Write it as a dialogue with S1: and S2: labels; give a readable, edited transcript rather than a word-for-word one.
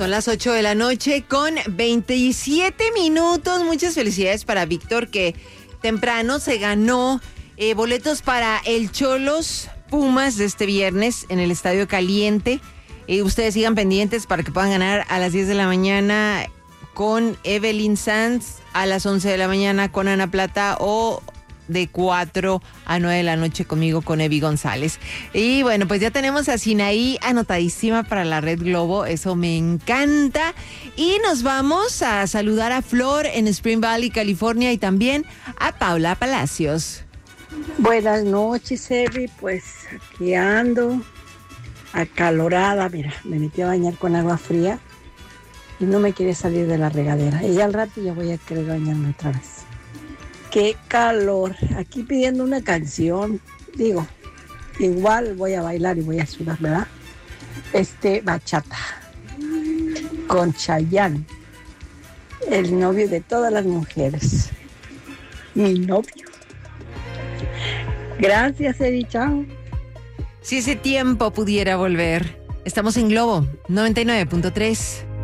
S1: Son las 8 de la noche con 27 minutos. Muchas felicidades para Víctor, que temprano se ganó boletos para el Xolos Pumas de este viernes en el Estadio Caliente. Ustedes sigan pendientes para que puedan ganar a las 10 de la mañana con Evelyn Sanz, a las 11 de la mañana con Ana Plata o de 4 a 9 de la noche conmigo con Evi González. Y bueno, pues ya tenemos a Sinaí anotadísima para la Red Globo, eso me encanta. Y nos vamos a saludar a Flor en Spring Valley, California, y también a Paula Palacios.
S2: Buenas noches, Evi, pues aquí ando acalorada, mira, me metí a bañar con agua fría y no me quiere salir de la regadera. Y ya al rato ya voy a querer bañarme otra vez. ¡Qué calor! Aquí pidiendo una canción. Digo, igual voy a bailar y voy a sudar, ¿verdad? Bachata. Con Chayanne, el novio de todas las mujeres. Mi novio. Gracias, Eddie, chao.
S1: Si ese tiempo pudiera volver. Estamos en Globo 99.3.